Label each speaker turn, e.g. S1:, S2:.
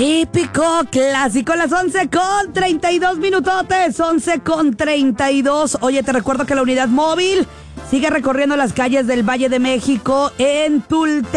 S1: Típico clásico, las 11:32 minutotes, 11:32. Oye, te recuerdo que la unidad móvil sigue recorriendo las calles del Valle de México en Tultepec.